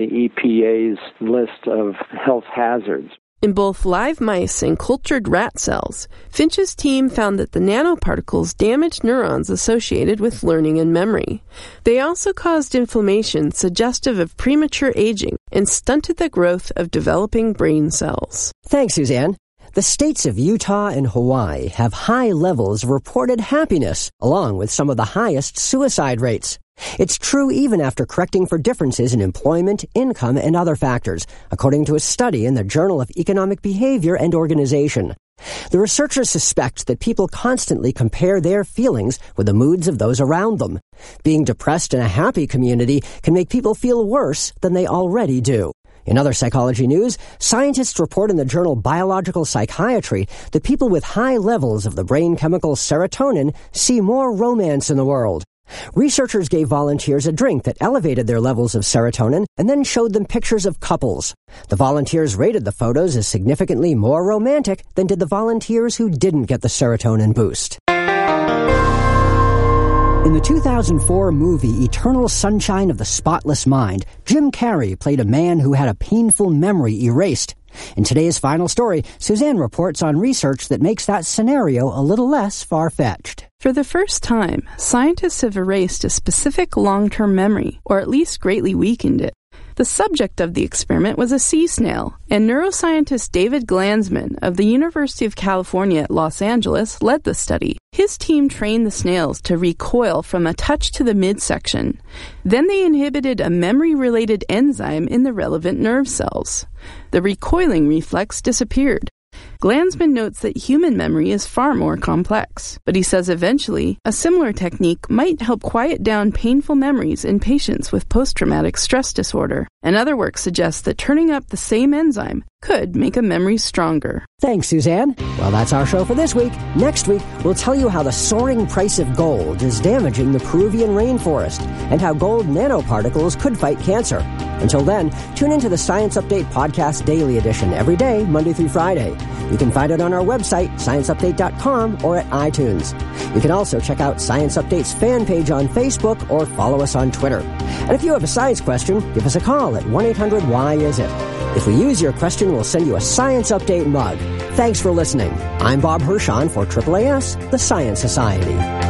the EPA's list of health hazards. In both live mice and cultured rat cells, Finch's team found that the nanoparticles damaged neurons associated with learning and memory. They also caused inflammation suggestive of premature aging and stunted the growth of developing brain cells. Thanks, Suzanne. The states of Utah and Hawaii have high levels of reported happiness, along with some of the highest suicide rates. It's true even after correcting for differences in employment, income, and other factors, according to a study in the Journal of Economic Behavior and Organization. The researchers suspect that people constantly compare their feelings with the moods of those around them. Being depressed in a happy community can make people feel worse than they already do. In other psychology news, scientists report in the journal Biological Psychiatry that people with high levels of the brain chemical serotonin see more romance in the world. Researchers gave volunteers a drink that elevated their levels of serotonin and then showed them pictures of couples. The volunteers rated the photos as significantly more romantic than did the volunteers who didn't get the serotonin boost. In the 2004 movie Eternal Sunshine of the Spotless Mind, Jim Carrey played a man who had a painful memory erased. In today's final story, Suzanne reports on research that makes that scenario a little less far-fetched. For the first time, scientists have erased a specific long-term memory, or at least greatly weakened it. The subject of the experiment was a sea snail, and neuroscientist David Glanzman of the University of California at Los Angeles led the study. His team trained the snails to recoil from a touch to the midsection. Then they inhibited a memory-related enzyme in the relevant nerve cells. The recoiling reflex disappeared. Glanzman notes that human memory is far more complex, but he says eventually a similar technique might help quiet down painful memories in patients with post-traumatic stress disorder. Another work suggests that turning up the same enzyme could make a memory stronger. Thanks, Suzanne. Well, that's our show for this week. Next week, we'll tell you how the soaring price of gold is damaging the Peruvian rainforest and how gold nanoparticles could fight cancer. Until then, tune into the Science Update Podcast Daily Edition every day, Monday through Friday. You can find it on our website, scienceupdate.com, or at iTunes. You can also check out Science Update's fan page on Facebook or follow us on Twitter. And if you have a science question, give us a call at 1-800-WHY-IS-IT. If we use your question, we'll send you a Science Update mug. Thanks for listening. I'm Bob Hirschon for AAAS, the Science Society.